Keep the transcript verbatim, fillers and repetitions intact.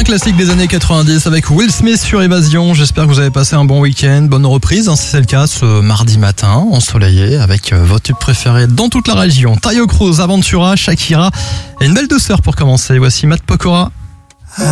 classique des années quatre-vingt-dix avec Will Smith sur Évasion. J'espère que vous avez passé un bon week-end, bonne reprise, hein, si c'est le cas, ce mardi matin, ensoleillé, avec euh, vos tubes préférés dans toute la région. Taio Cruz, Aventura, Shakira et une belle douceur pour commencer. Voici Matt Pokora.